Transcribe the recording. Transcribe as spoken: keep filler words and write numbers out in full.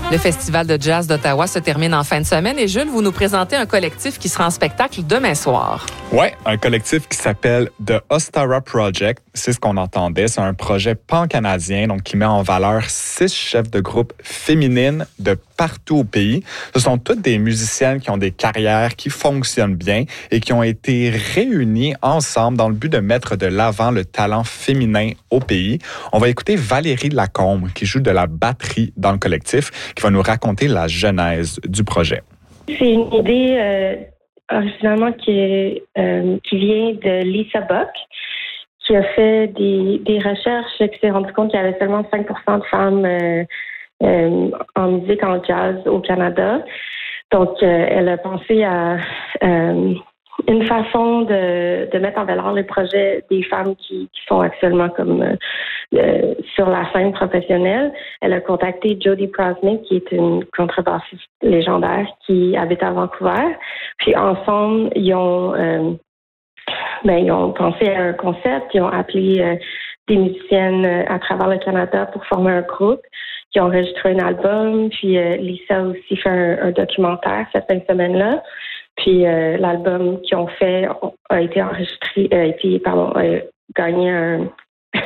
Le Festival de jazz d'Ottawa se termine en fin de semaine et Jules, vous nous présentez un collectif qui sera en spectacle demain soir. Oui, un collectif qui s'appelle The Ostara Project. C'est ce qu'on entendait. C'est un projet pan-canadien donc qui met en valeur six chefs de groupe féminines de partout au pays. Ce sont toutes des musiciennes qui ont des carrières qui fonctionnent bien et qui ont été réunies ensemble dans le but de mettre de l'avant le talent féminin au pays. On va écouter Valérie Lacombe qui joue de la batterie dans le collectif, qui va nous raconter la genèse du projet. C'est une idée euh, originalement qui, euh, qui vient de Lisa Buck, qui a fait des, des recherches et qui s'est rendu compte qu'il y avait seulement cinq pour cent de femmes euh, euh, en musique, en jazz au Canada. Donc, euh, elle a pensé à euh, une façon de, de mettre en valeur le projet des femmes qui, qui sont actuellement comme euh, euh, sur la scène professionnelle. Elle a contacté Jody Prosnick, qui est une contrebassiste légendaire qui habite à Vancouver. Puis ensemble, ils ont, euh, ben, ils ont pensé à un concept. Ils ont appelé euh, des musiciennes à travers le Canada pour former un groupe. Ils ont enregistré un album. Puis euh, Lisa a aussi fait un, un documentaire cette fin de semaine-là. Puis euh, l'album qu'ils ont fait a été enregistré, a été, pardon, a gagné un,